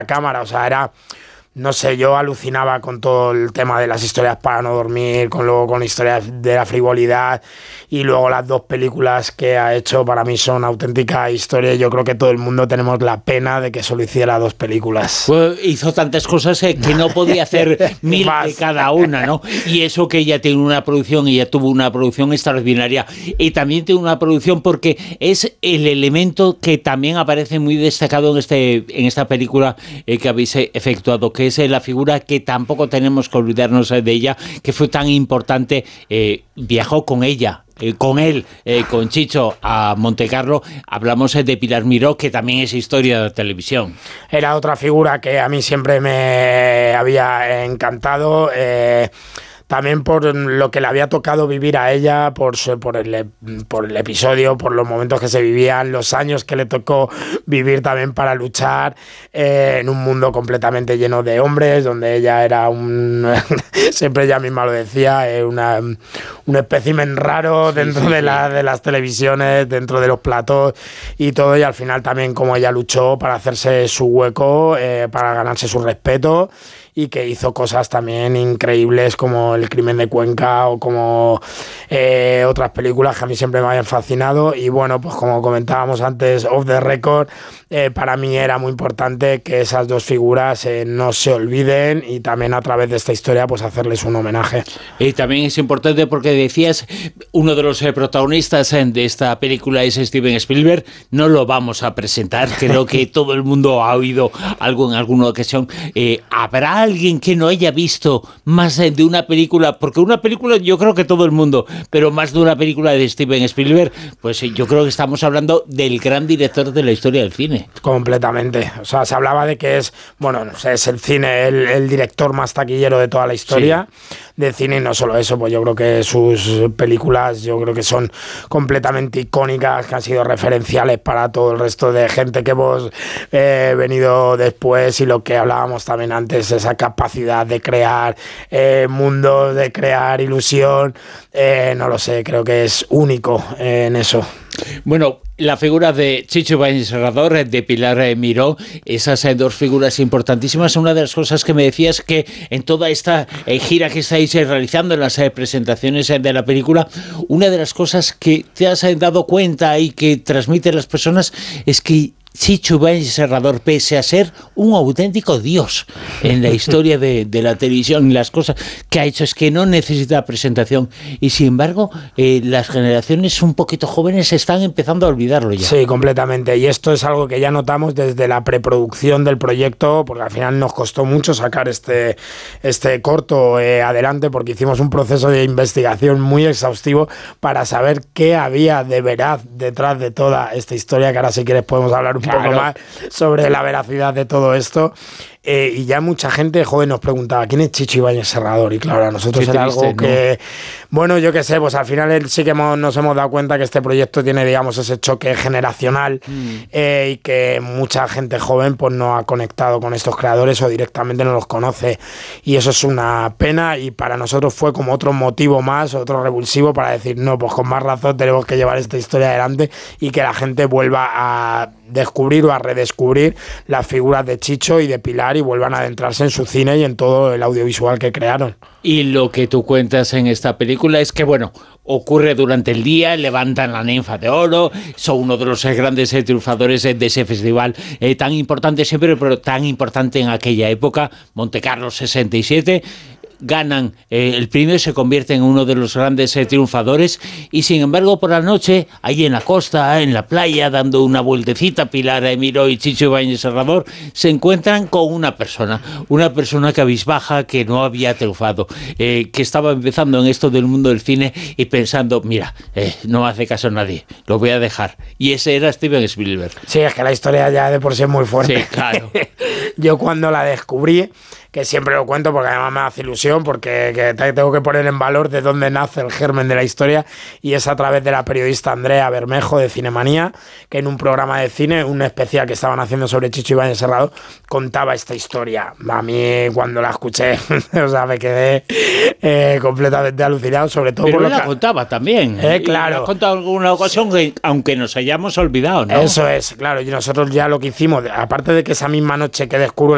cámara, o sea, era... No sé, yo alucinaba con todo el tema de las historias para no dormir, con historias de la frivolidad, y luego las 2 películas que ha hecho para mí son auténticas historias. Yo creo que todo el mundo tenemos la pena de que solo hiciera 2 películas. Pues hizo tantas cosas que no podía hacer 1000 de cada una, ¿no? Y eso que ella tiene una producción, ella tuvo una producción extraordinaria, y también tiene una producción porque es el elemento que también aparece muy destacado en esta película que habéis efectuado, que es la figura que tampoco tenemos que olvidarnos de ella, que fue tan importante. Viajó con ella, con él, con Chicho, a Montecarlo. Hablamos de Pilar Miró, que también es historia de televisión. Era otra figura que a mí siempre me había encantado, también por lo que le había tocado vivir a ella, por el episodio, por los momentos que se vivían, los años que le tocó vivir también para luchar en un mundo completamente lleno de hombres, donde ella era siempre ella misma lo decía, un espécimen raro dentro de las televisiones, dentro de los platós y todo, y al final también como ella luchó para hacerse su hueco, para ganarse su respeto, y que hizo cosas también increíbles como El crimen de Cuenca o como otras películas que a mí siempre me habían fascinado. Y bueno, pues como comentábamos antes, off the record, para mí era muy importante que esas 2 figuras no se olviden, y también a través de esta historia pues hacerles un homenaje. Y también es importante porque decías, uno de los protagonistas de esta película es Steven Spielberg. No lo vamos a presentar, creo que todo el mundo ha oído algo en alguna ocasión. ¿Habrá alguien que no haya visto más de una película? Porque una película yo creo que todo el mundo, pero más de una película de Steven Spielberg, pues yo creo que estamos hablando del gran director de la historia del cine. Completamente. O sea, se hablaba de que es, bueno, no sé, es el cine, el director más taquillero de toda la historia de cine, y no solo eso, pues yo creo que sus películas, yo creo que son completamente icónicas, que han sido referenciales para todo el resto de gente que hemos venido después, y lo que hablábamos también antes, esa capacidad de crear mundos, de crear ilusión, no lo sé, creo que es único en eso. Bueno, la figura de Chicho Ibáñez Serrador, de Pilar Miró, esas 2 figuras importantísimas. Una de las cosas que me decías que en toda esta gira que estáis realizando, en las presentaciones de la película, una de las cosas que te has dado cuenta y que transmiten las personas es que Chicho Ibáñez Serrador, pese a ser un auténtico dios en la historia de la televisión y las cosas que ha hecho, es que no necesita presentación, y sin embargo las generaciones un poquito jóvenes están empezando a olvidarlo ya. Sí, completamente, y esto es algo que ya notamos desde la preproducción del proyecto, porque al final nos costó mucho sacar este corto adelante, porque hicimos un proceso de investigación muy exhaustivo para saber qué había de veraz detrás de toda esta historia, que ahora si quieres podemos hablar un poco más sobre la veracidad de todo esto. Y ya mucha gente joven nos preguntaba ¿quién es Chicho Ibáñez Serrador? Y claro, a nosotros era algo que, bueno, yo qué sé, pues al final sí que nos hemos dado cuenta que este proyecto tiene, digamos, ese choque generacional, y que mucha gente joven pues no ha conectado con estos creadores o directamente no los conoce, y eso es una pena, y para nosotros fue como otro motivo más, otro revulsivo para decir, no, pues con más razón tenemos que llevar esta historia adelante y que la gente vuelva a descubrir o a redescubrir las figuras de Chicho y de Pilar, y vuelvan a adentrarse en su cine y en todo el audiovisual que crearon. Y lo que tú cuentas en esta película es que, bueno, ocurre durante el día, levantan la ninfa de oro, son uno de los grandes triunfadores de ese festival tan importante siempre, pero tan importante en aquella época, Montecarlo 67. Ganan el premio, se convierte en uno de los grandes triunfadores, y sin embargo por la noche, ahí en la costa, en la playa, dando una vueltecita, Pilar Miró y Chicho Ibáñez Serrador se encuentran con una persona cabizbaja, que no había triunfado, que estaba empezando en esto del mundo del cine y pensando, mira, no hace caso a nadie, lo voy a dejar, y ese era Steven Spielberg. Sí, es que la historia ya de por sí es muy fuerte. Sí, claro. Yo cuando la descubrí, que siempre lo cuento porque además me hace ilusión, porque tengo que poner en valor de dónde nace el germen de la historia, y es a través de la periodista Andrea Bermejo de Cinemanía, que en un programa de cine, un especial que estaban haciendo sobre Chicho Ibáñez Serrador, contaba esta historia. A mí cuando la escuché, o sea, me quedé completamente alucinado, sobre todo. Pero por lo la que contaba también. Claro. La contado en alguna ocasión, aunque nos hayamos olvidado, ¿no? Eso es, claro, y nosotros ya lo que hicimos, aparte de que esa misma noche que descubro